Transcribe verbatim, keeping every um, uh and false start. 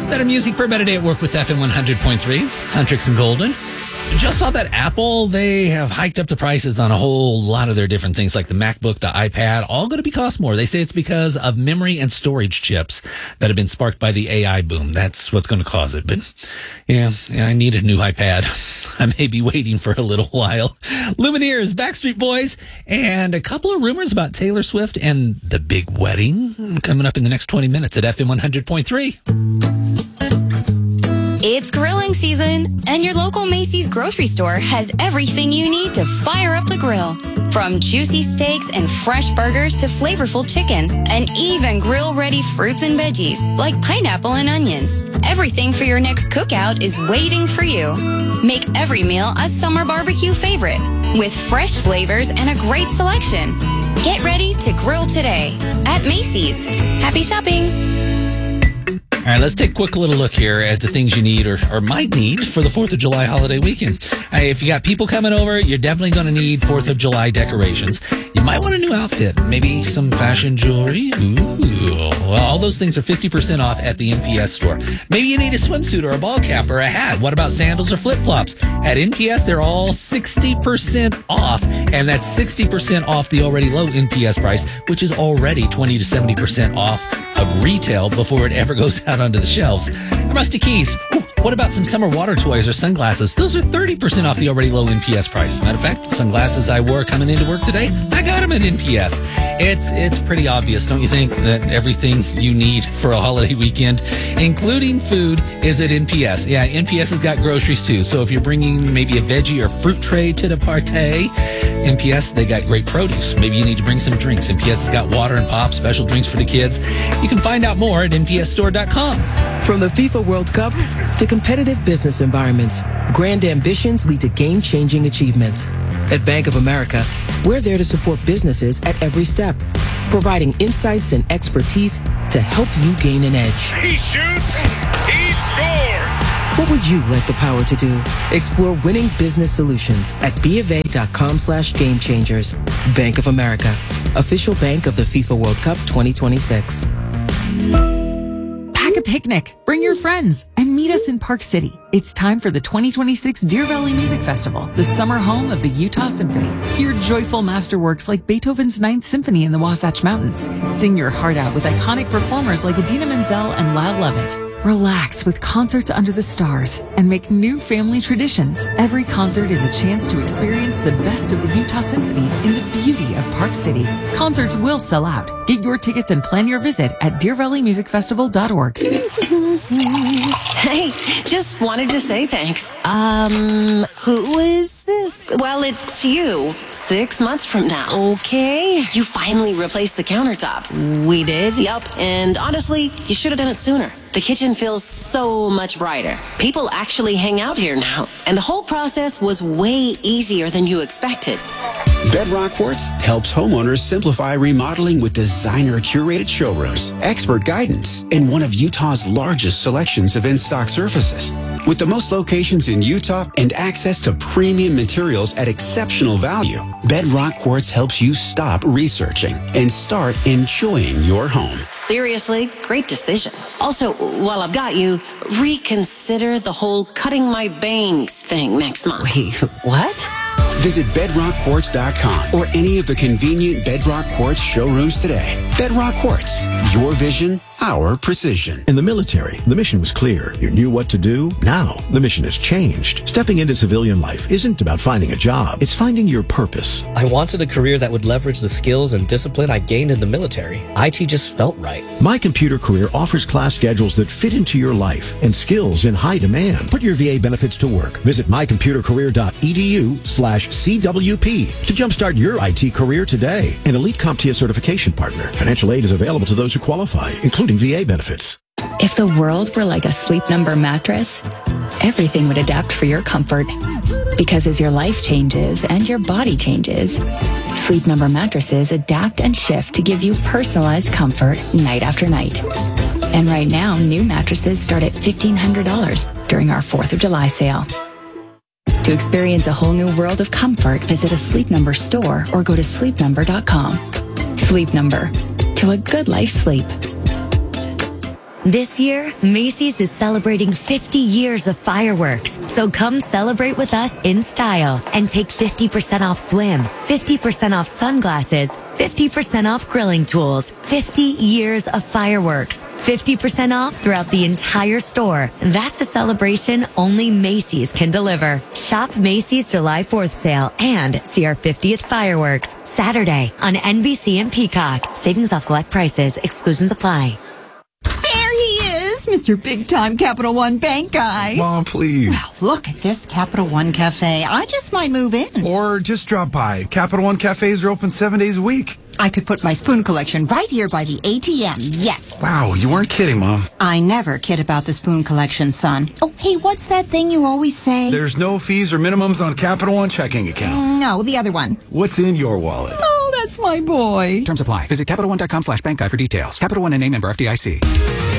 This is Better Music for a Better Day at Work with F M one hundred point three. It's Huntrix and Golden. Just saw that Apple, they have hiked up the prices on a whole lot of their different things like the MacBook, the iPad, all going to be cost more. They say it's because of memory and storage chips that have been sparked by the A I boom. That's what's going to cause it. But yeah, yeah, I need a new iPad. I may be waiting for a little while. Lumineers, Backstreet Boys, and a couple of rumors about Taylor Swift and the big wedding coming up in the next twenty minutes at F M one hundred point three. It's grilling season, and your local Macy's grocery store has everything you need to fire up the grill. From juicy steaks and fresh burgers to flavorful chicken, and even grill-ready fruits and veggies like pineapple and onions. Everything for your next cookout is waiting for you. Make every meal a summer barbecue favorite with fresh flavors and a great selection. Get ready to grill today at Macy's. Happy shopping! All right, let's take a quick little look here at the things you need or, or might need for the fourth of July holiday weekend. Uh, if you got people coming over, you're definitely going to need fourth of July decorations. You might want a new outfit, maybe some fashion jewelry. Ooh, well, all those things are fifty percent off at the N P S store. Maybe you need a swimsuit or a ball cap or a hat. What about sandals or flip-flops? At N P S, they're all sixty percent off, and that's sixty percent off the already low N P S price, which is already twenty to seventy percent off of retail before it ever goes out onto the shelves. And Rusty Keys, ooh, what about some summer water toys or sunglasses? Those are thirty percent off the already low N P S price. Matter of fact, the sunglasses I wore coming into work today, I got them at N P S. It's it's pretty obvious, don't you think, that everything you need for a holiday weekend, including food, is at N P S. Yeah, N P S has got groceries too. So if you're bringing maybe a veggie or fruit tray to the party, N P S, they got great produce. Maybe you need to bring some drinks. N P S has got water and pop, special drinks for the kids. You can find out more at N P S store dot com. From the FIFA World Cup to competitive business environments, grand ambitions lead to game-changing achievements. At Bank of America, we're there to support businesses at every step, providing insights and expertise to help you gain an edge. He shoots, he scores! What would you like the power to do? Explore winning business solutions at B of A dot com slash game changers. Bank of America, official bank of the FIFA World Cup twenty twenty-six. Pack a picnic, bring your friends, and meet us in Park City. It's time for the twenty twenty-six Deer Valley Music Festival, the summer home of the Utah Symphony. Hear joyful masterworks like Beethoven's Ninth Symphony in the Wasatch Mountains. Sing your heart out with iconic performers like Idina Menzel and Lyle Lovett. Relax with concerts under the stars and make new family traditions. Every concert is a chance to experience the best of the Utah Symphony in the beauty of Park City. Concerts will sell out. Get your tickets and plan your visit at deer valley music festival dot org. Hey, just wanted to say thanks. Um, who is this? Well, it's you. Six months from now. Okay. You finally replaced the countertops. We did? Yup. And honestly, you should have done it sooner. The kitchen feels so much brighter. People actually hang out here now. And the whole process was way easier than you expected. Bedrock Quartz helps homeowners simplify remodeling with designer-curated showrooms, expert guidance, and one of Utah's largest selections of in-stock surfaces. With the most locations in Utah and access to premium materials at exceptional value, Bedrock Quartz helps you stop researching and start enjoying your home. Seriously, great decision. Also, while I've got you, reconsider the whole cutting my bangs thing next month. Wait, what? Visit bedrock quartz dot com or any of the convenient Bedrock Quartz showrooms today. Bedrock Quartz, your vision, our precision. In the military, the mission was clear. You knew what to do. Now, the mission has changed. Stepping into civilian life isn't about finding a job. It's finding your purpose. I wanted a career that would leverage the skills and discipline I gained in the military. I T just felt right. My Computer Career offers class schedules that fit into your life and skills in high demand. Put your V A benefits to work. Visit my computer career dot e d u slash C W P to jumpstart your I T career today. An elite CompTIA certification partner. Financial aid is available to those who qualify, including V A benefits. If the world were like a Sleep Number mattress, everything would adapt for your comfort. Because as your life changes and your body changes, Sleep Number mattresses adapt and shift to give you personalized comfort night after night. And right now, new mattresses start at fifteen hundred dollars during our fourth of July sale. To experience a whole new world of comfort, visit a Sleep Number store or go to sleep number dot com. Sleep Number. To a good life sleep. This year, Macy's is celebrating fifty years of fireworks. So come celebrate with us in style and take fifty percent off swim, fifty percent off sunglasses, fifty percent off grilling tools, fifty years of fireworks, fifty percent off throughout the entire store. That's a celebration only Macy's can deliver. Shop Macy's July fourth sale and see our fiftieth fireworks Saturday on N B C and Peacock. Savings off select prices. Exclusions apply. There he is, Mister Big Time Capital One Bank guy. Mom, please. Well, look at this Capital One Cafe. I just might move in. Or just drop by. Capital One Cafes are open seven days a week. I could put my spoon collection right here by the A T M. Yes. Wow, you weren't kidding, Mom. I never kid about the spoon collection, son. Oh, hey, what's that thing you always say? There's no fees or minimums on Capital One checking accounts. No, the other one. What's in your wallet? Oh, that's my boy. Terms apply. Visit CapitalOne.com slash bank guide for details. Capital One and a member F D I C.